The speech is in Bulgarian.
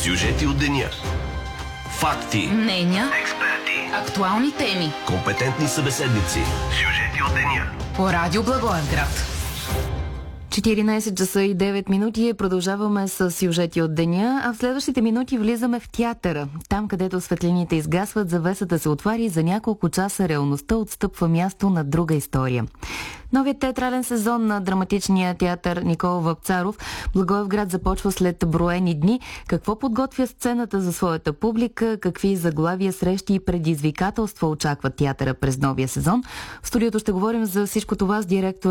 Сюжети от деня. Факти. Мнения. Експерти. Актуални теми. Компетентни събеседници. Сюжети от деня. По Радио Благоевград. 14 часа и 9 минути. Продължаваме с сюжети от деня, а в следващите минути влизаме в театъра. Там, където светлините изгасват, завесата се отваря и за няколко часа реалността отстъпва място на друга история. Новият театрален сезон на драматичния театър Никола Вапцаров Благоевград започва след броени дни. Какво подготвя сцената за своята публика, какви заглавия, срещи и предизвикателства очакват театъра през новия сезон? В студиото ще говорим за всичко това с директор